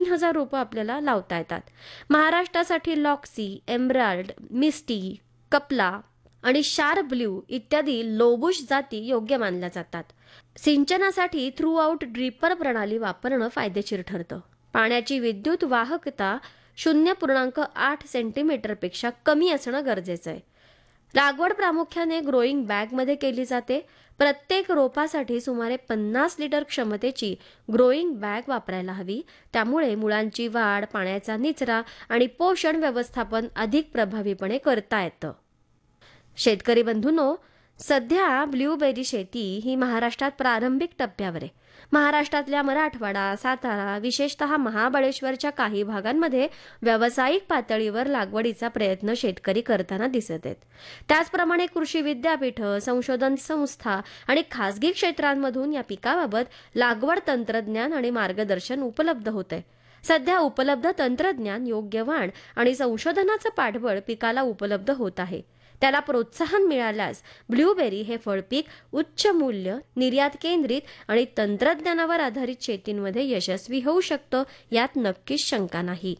3,000 रोपं आपल्याला लावता येतात. महाराष्ट्रासाठी लॉक्सी, एमराल्ड, मिस्टी, कपला आणि शार ब्ल्यू इत्यादी लोबुश जाती योग्य मानल्या जातात. सिंचनासाठी थ्रू आउट ड्रिपर प्रणाली वापरणं फायदेशीर ठरतं. पाण्याची विद्युत वाहकता 0.8 सेंटीमीटरपेक्षा कमी असणं गरजेचं आहे. लागवड प्रामुख्याने ग्रोईंग बॅगमध्ये केली जाते. प्रत्येक रोपासाठी सुमारे 50 लिटर क्षमतेची ग्रोईंग बॅग वापरायला हवी. त्यामुळे मुळांची वाढ, पाण्याचा निचरा आणि पोषण व्यवस्थापन अधिक प्रभावीपणे करता येतं. शेतकरी बंधूंनो, सध्या ब्ल्यूबेरी शेती ही महाराष्ट्रात प्रारंभिक टप्प्यावर आहे. महाराष्ट्रातल्या मराठवाडा, सातारा, विशेषतः महाबळेश्वरच्या काही भागांमध्ये व्यावसायिक पातळीवर लागवडीचा प्रयत्न शेतकरी करताना दिसत आहेत. त्याचप्रमाणे कृषी विद्यापीठं, संशोधन संस्था आणि खासगी क्षेत्रांमधून या पिकाबाबत लागवड तंत्रज्ञान आणि मार्गदर्शन उपलब्ध होत आहे. सध्या उपलब्ध तंत्रज्ञान, योग्य वाण आणि संशोधनाचं पाठबळ पिकाला उपलब्ध होत आहे. त्याला प्रोत्साहन मिळाल्यास ब्ल्यूबेरी हे फळपीक उच्च मूल्य, निर्यात केंद्रित आणि तंत्रज्ञानावर आधारित शेतींमध्ये यशस्वी होऊ शकतं, यात नक्कीच शंका नाही.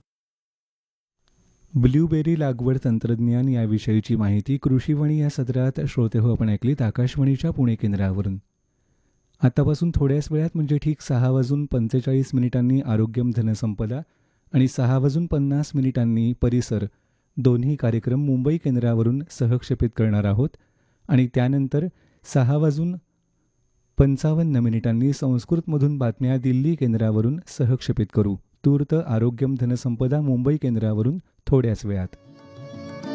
ब्ल्यूबेरी लागवड तंत्रज्ञान याविषयीची माहिती कृषीवाणी या सत्रात श्रोतेहो आपण ऐकलीत आकाशवाणीच्या पुणे केंद्रावरून. आतापासून थोड्याच वेळात म्हणजे ठीक 6:45 आरोग्यम धनसंपदा आणि 6:50 परिसर दोन्ही कार्यक्रम मुंबई केंद्रावरून सहक्षेपित करणार आहोत. आणि त्यानंतर 6:55 संस्कृतमधून बातम्या दिल्ली केंद्रावरून सहक्षेपित करू. तूर्त आरोग्यम धनसंपदा मुंबई केंद्रावरून थोड्याच वेळात.